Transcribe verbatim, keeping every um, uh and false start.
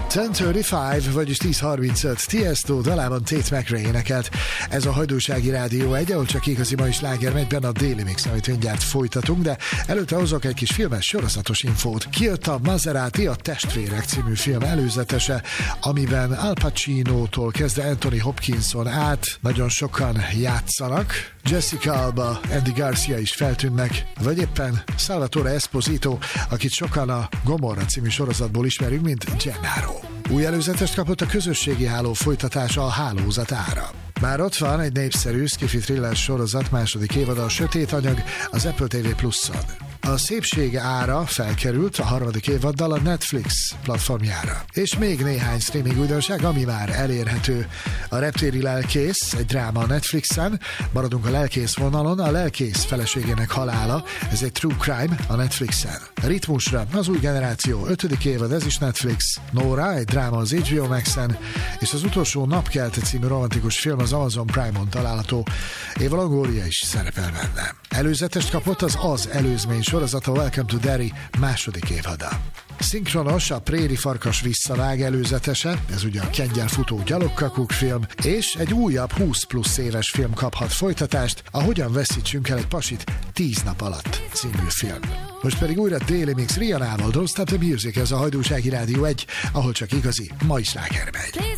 tíz harmincöt, vagyis tíz harmincöt, Tiesto dalában Tate McRae énekelt. Ez a Hajdúsági Rádió egy, ahol csak igazi mai sláger megy, benne a Daily Mix, amit mindjárt folytatunk, de előtte hozok egy kis filmes sorozatos infót. Kijött a Maserati, a Testvérek című film előzetese, amiben Al Pacino-tól kezdve Anthony Hopkinson át nagyon sokan játszanak. Jessica Alba, Andy Garcia is feltűnnek, vagy éppen Salvatore Esposito, akit sokan a Gomorra című sorozatból ismerünk, mint Gennaro. Új előzetest kapott a közösségi háló folytatása, a Hálózat ára. Már ott van egy népszerű sci-fi thriller sorozat második évada, a Sötét anyag, az Apple té vé Pluszon. A Szépség ára felkerült a harmadik évaddal a Netflix platformjára. És még néhány streaming újdonság, ami már elérhető. A Reptéri lelkész, egy dráma a Netflixen, maradunk a lelkész vonalon, a lelkész feleségének halála, ez egy true crime a Netflixen. A Ritmusra, az új generáció, ötödik évad, ez is Netflix. Nora, egy dráma az há bé o Maxen, és az utolsó Napkelte című romantikus film az Amazon Prime-on található. Éva Longoria is szerepel benne. Előzetest kapott az Az előzmény sorozata, Welcome to Derry második évada. Szinkronos a Préri farkas visszavág előzetese, ez ugye a kengyelfutó gyalogkakuk film, és egy újabb húsz plusz éves film kaphat folytatást, a Hogyan veszítsünk el egy pasit tíz nap alatt című film. Most pedig újra Daily Mix Rihanával, Don't Stop the Music, ez a Hajdúsági Rádió egy, ahol csak igazi mai sláger megy.